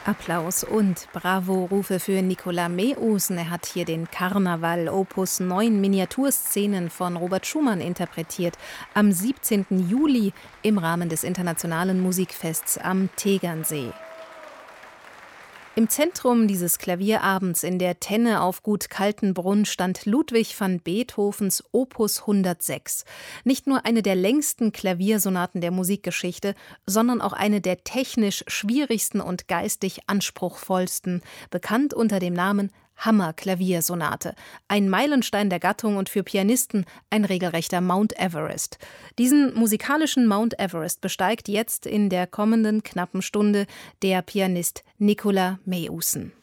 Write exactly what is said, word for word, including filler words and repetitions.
Applaus und Bravo-Rufe für Nicolas Meeuwsen. Er hat hier den Karneval Opus neun Miniaturszenen von Robert Schumann interpretiert. Am siebzehnten Juli im Rahmen des Internationalen Musikfests am Tegernsee. Im Zentrum dieses Klavierabends in der Tenne auf Gut Kaltenbrunn stand Ludwig van Beethovens Opus hundertsechs. Nicht nur eine der längsten Klaviersonaten der Musikgeschichte, sondern auch eine der technisch schwierigsten und geistig anspruchsvollsten, bekannt unter dem Namen Hammer-Klaviersonate. Ein Meilenstein der Gattung und für Pianisten ein regelrechter Mount Everest. Diesen musikalischen Mount Everest besteigt jetzt in der kommenden knappen Stunde der Pianist Nicolas Meeuwsen.